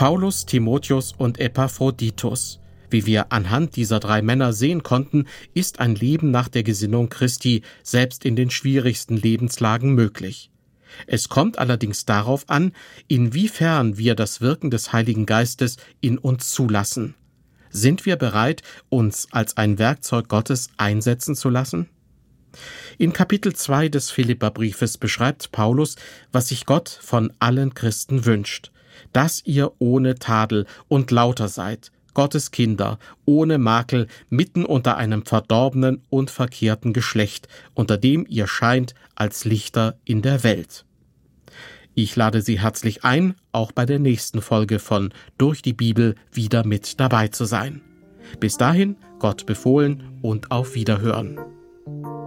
Paulus, Timotheus und Epaphroditus. Wie wir anhand dieser 3 Männer sehen konnten, ist ein Leben nach der Gesinnung Christi selbst in den schwierigsten Lebenslagen möglich. Es kommt allerdings darauf an, inwiefern wir das Wirken des Heiligen Geistes in uns zulassen. Sind wir bereit, uns als ein Werkzeug Gottes einsetzen zu lassen? In Kapitel 2 des Philipperbriefes beschreibt Paulus, was sich Gott von allen Christen wünscht: dass ihr ohne Tadel und lauter seid, Gottes Kinder, ohne Makel, mitten unter einem verdorbenen und verkehrten Geschlecht, unter dem ihr scheint als Lichter in der Welt. Ich lade Sie herzlich ein, auch bei der nächsten Folge von Durch die Bibel wieder mit dabei zu sein. Bis dahin, Gott befohlen und auf Wiederhören.